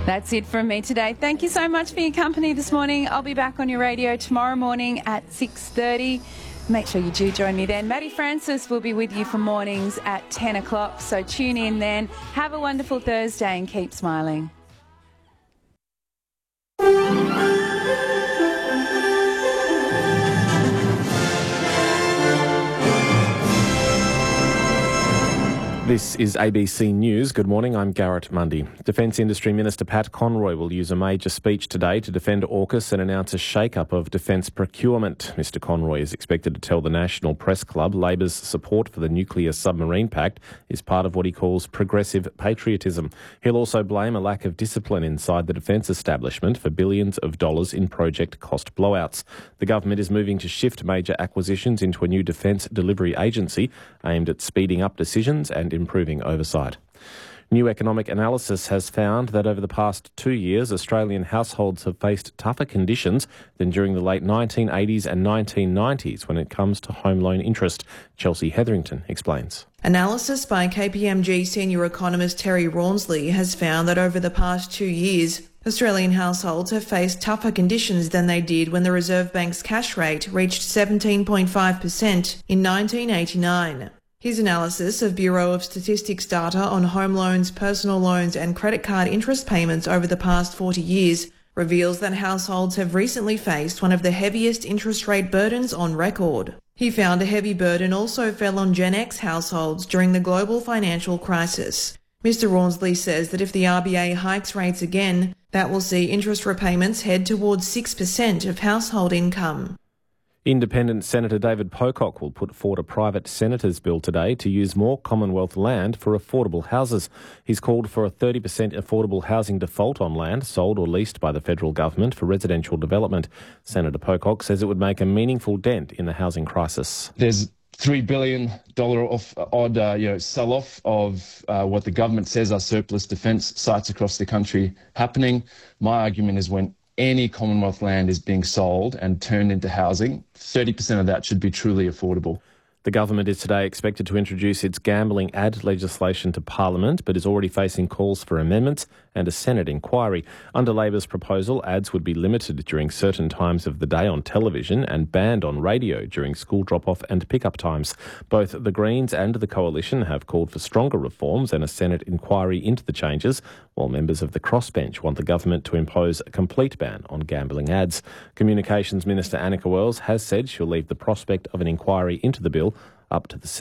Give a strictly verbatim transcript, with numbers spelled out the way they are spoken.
That's it from me today. Thank you so much for your company this morning. I'll be back on your radio tomorrow morning at six thirty. Make sure you do join me then. Maddie Francis will be with you for mornings at ten o'clock, so tune in then. Have a wonderful Thursday and keep smiling. This is A B C News. Good morning, I'm Garrett Mundy. Defence Industry Minister Pat Conroy will use a major speech today to defend AUKUS and announce a shake-up of defence procurement. Mr Conroy is expected to tell the National Press Club Labor's support for the Nuclear Submarine Pact is part of what he calls progressive patriotism. He'll also blame a lack of discipline inside the defence establishment for billions of dollars in project cost blowouts. The government is moving to shift major acquisitions into a new defence delivery agency aimed at speeding up decisions and improving oversight. New economic analysis has found that over the past two years, Australian households have faced tougher conditions than during the late nineteen eighties and nineteen nineties when it comes to home loan interest. Chelsea Hetherington explains. Analysis by K P M G senior economist Terry Rawnsley has found that over the past two years, Australian households have faced tougher conditions than they did when the Reserve Bank's cash rate reached seventeen point five percent in nineteen eighty-nine. His analysis of Bureau of Statistics data on home loans, personal loans and credit card interest payments over the past forty years reveals that households have recently faced one of the heaviest interest rate burdens on record. He found a heavy burden also fell on Gen X households during the global financial crisis. Mister Rawnsley says that if the R B A hikes rates again, that will see interest repayments head towards six percent of household income. Independent Senator David Pocock will put forward a private senator's bill today to use more Commonwealth land for affordable houses. He's called for a thirty percent affordable housing default on land sold or leased by the federal government for residential development. Senator Pocock says it would make a meaningful dent in the housing crisis. There's three billion dollars off, odd uh, you know, sell-off of uh, what the government says are surplus defence sites across the country happening. My argument is when any Commonwealth land is being sold and turned into housing, thirty percent of that should be truly affordable. The government is today expected to introduce its gambling ad legislation to Parliament, but is already facing calls for amendments and a Senate inquiry. Under Labor's proposal, ads would be limited during certain times of the day on television and banned on radio during school drop-off and pick-up times. Both the Greens and the Coalition have called for stronger reforms and a Senate inquiry into the changes, while members of the crossbench want the government to impose a complete ban on gambling ads. Communications Minister Annika Wells has said she'll leave the prospect of an inquiry into the bill up to the Senate.